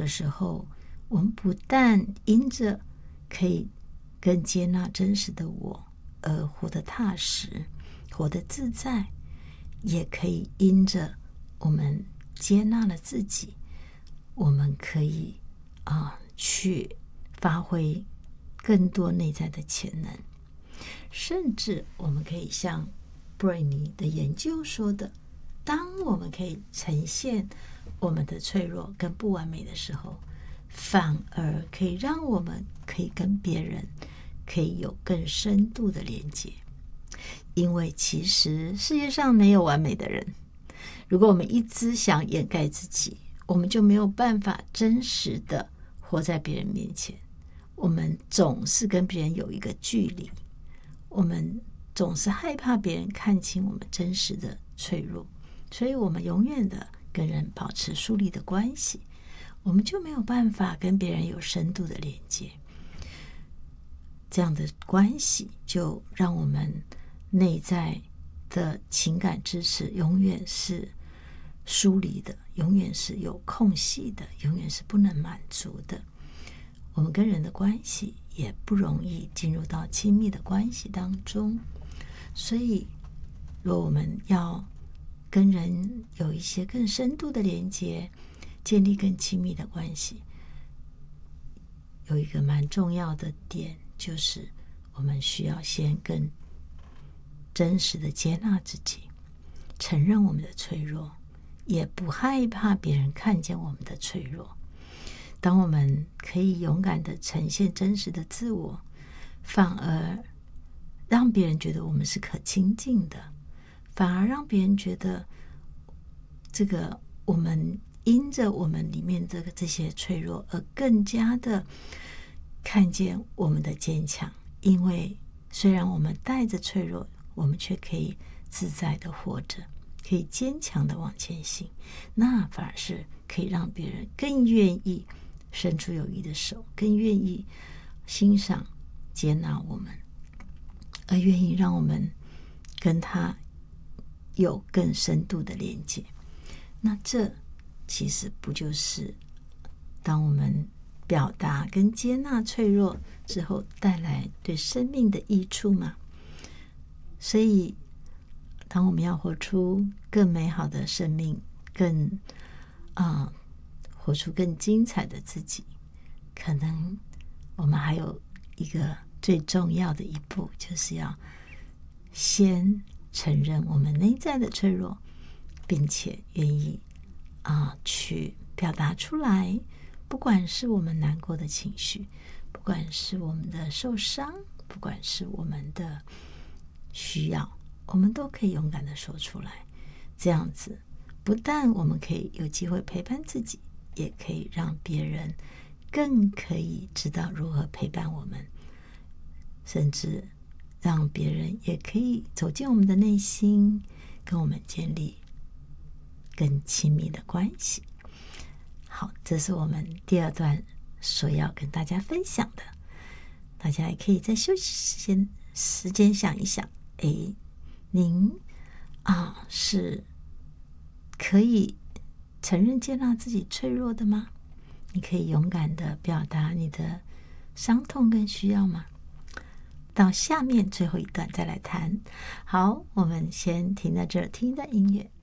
的时候，我们不但因着可以更接纳真实的我而活得踏实，活得自在，也可以因着我们接纳了自己，我们可以去发挥更多内在的潜能，甚至我们可以像布瑞尼的研究说的，当我们可以呈现我们的脆弱跟不完美的时候，反而可以让我们可以跟别人可以有更深度的连接。因为其实世界上没有完美的人，如果我们一直想掩盖自己，我们就没有办法真实的活在别人面前。我们总是跟别人有一个距离，我们总是害怕别人看清我们真实的脆弱，所以我们永远的跟人保持疏离的关系，我们就没有办法跟别人有深度的连接。这样的关系就让我们内在的情感支持永远是疏离的，永远是有空隙的，永远是不能满足的。我们跟人的关系也不容易进入到亲密的关系当中。所以如果我们要跟人有一些更深度的连接，建立更亲密的关系，有一个蛮重要的点，就是我们需要先更真实的接纳自己，承认我们的脆弱，也不害怕别人看见我们的脆弱。当我们可以勇敢的呈现真实的自我，反而让别人觉得我们是可亲近的，反而让别人觉得这个我们因着我们里面这些脆弱而更加的看见我们的坚强。因为虽然我们带着脆弱，我们却可以自在的活着，可以坚强的往前行，那反而是可以让别人更愿意伸出友谊的手，更愿意欣赏接纳我们，而愿意让我们跟他有更深度的连接。那这其实不就是当我们表达跟接纳脆弱之后带来对生命的益处吗？所以当我们要活出更美好的生命，活出更精彩的自己，可能我们还有一个最重要的一步，就是要先承认我们内在的脆弱，并且愿意去表达出来。不管是我们难过的情绪，不管是我们的受伤，不管是我们的需要，我们都可以勇敢的说出来。这样子不但我们可以有机会陪伴自己，也可以让别人更可以知道如何陪伴我们，甚至让别人也可以走进我们的内心，跟我们建立更亲密的关系。好，这是我们第二段所要跟大家分享的。大家也可以在休息时间想一想，您是可以承认接纳自己脆弱的吗？你可以勇敢的表达你的伤痛跟需要吗？到下面最后一段再来谈。好，我们先停在这儿，听一段音乐。